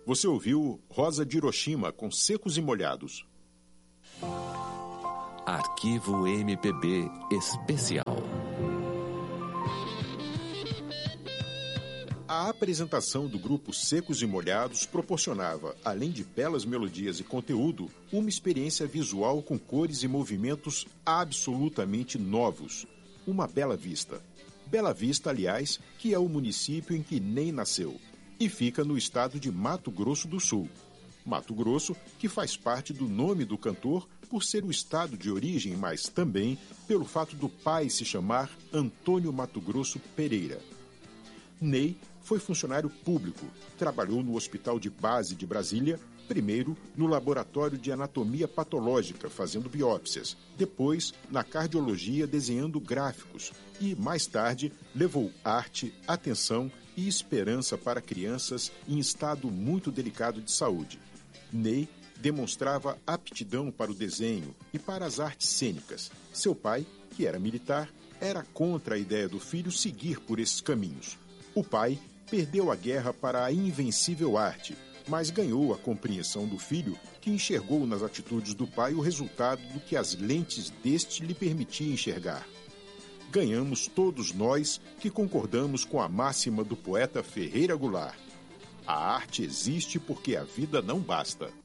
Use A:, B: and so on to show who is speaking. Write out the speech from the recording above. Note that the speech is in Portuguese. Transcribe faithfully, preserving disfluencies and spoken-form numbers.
A: Você ouviu Rosa de Hiroshima com Secos e Molhados.
B: Arquivo M P B Especial.
A: A apresentação do grupo Secos e Molhados proporcionava, além de belas melodias e conteúdo, uma experiência visual com cores e movimentos absolutamente novos. Uma bela vista. Bela Vista, aliás, que é o município em que Ney nasceu, e fica no estado de Mato Grosso do Sul. Mato Grosso, que faz parte do nome do cantor por ser o estado de origem, mas também pelo fato do pai se chamar Antônio Mato Grosso Pereira. Ney foi funcionário público, trabalhou no Hospital de Base de Brasília, primeiro no Laboratório de Anatomia Patológica, fazendo biópsias, depois na cardiologia, desenhando gráficos e, mais tarde, levou arte, atenção e esperança para crianças em estado muito delicado de saúde. Ney demonstrava aptidão para o desenho e para as artes cênicas. Seu pai, que era militar, era contra a ideia do filho seguir por esses caminhos. O pai perdeu a guerra para a invencível arte, mas ganhou a compreensão do filho, que enxergou nas atitudes do pai o resultado do que as lentes deste lhe permitiam enxergar. Ganhamos todos nós que concordamos com a máxima do poeta Ferreira Goulart: a arte existe porque a vida não basta.